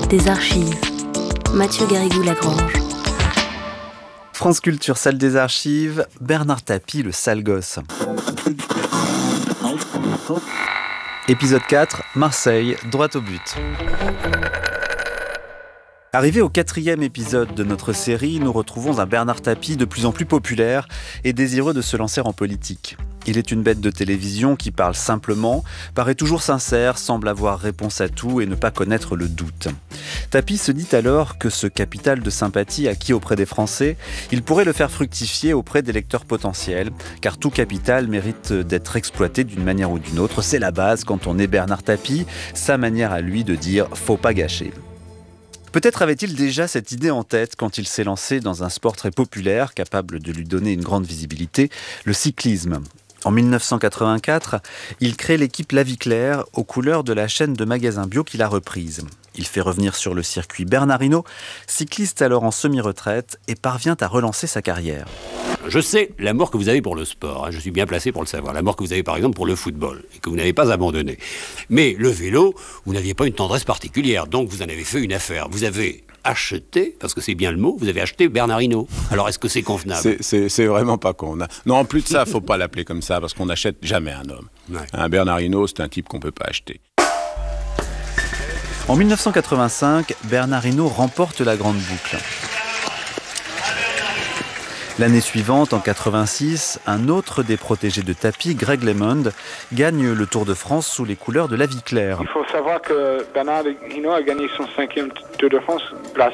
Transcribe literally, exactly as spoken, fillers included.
des archives. Mathieu Garrigou-Lagrange. France Culture, salle des archives, Bernard Tapie, le sale gosse. Épisode quatre, Marseille, droit au but. Arrivé au quatrième épisode de notre série, nous retrouvons un Bernard Tapie de plus en plus populaire et désireux de se lancer en politique. Il est une bête de télévision qui parle simplement, paraît toujours sincère, semble avoir réponse à tout et ne pas connaître le doute. Tapie se dit alors que ce capital de sympathie acquis auprès des Français, il pourrait le faire fructifier auprès des lecteurs potentiels, car tout capital mérite d'être exploité d'une manière ou d'une autre. C'est la base quand on est Bernard Tapie, sa manière à lui de dire « faut pas gâcher ». Peut-être avait-il déjà cette idée en tête quand il s'est lancé dans un sport très populaire, capable de lui donner une grande visibilité, le cyclisme. En dix-neuf cent quatre-vingt-quatre, il crée l'équipe La Vie Claire aux couleurs de la chaîne de magasins bio qu'il a reprise. Il fait revenir sur le circuit Bernard Hinault, cycliste alors en semi-retraite, et parvient à relancer sa carrière. Je sais l'amour que vous avez pour le sport, hein, je suis bien placé pour le savoir. L'amour que vous avez par exemple pour le football, et que vous n'avez pas abandonné. Mais le vélo, vous n'aviez pas une tendresse particulière, donc vous en avez fait une affaire. Vous avez acheté, parce que c'est bien le mot, vous avez acheté Bernard Hinault. Alors est-ce que c'est convenable ? c'est, c'est, c'est vraiment pas con. Non, en plus de ça, il ne faut pas l'appeler comme ça, parce qu'on n'achète jamais un homme. Ouais. Un Bernard Hinault, c'est un type qu'on ne peut pas acheter. En dix-neuf cent quatre-vingt-cinq, Bernard Hinault remporte la Grande Boucle. L'année suivante, en quatre-vingt-six, un autre des protégés de Tapie, Greg LeMond, gagne le Tour de France sous les couleurs de La Vie Claire. Il faut savoir que Bernard Hinault a gagné son cinquième Tour de France grâce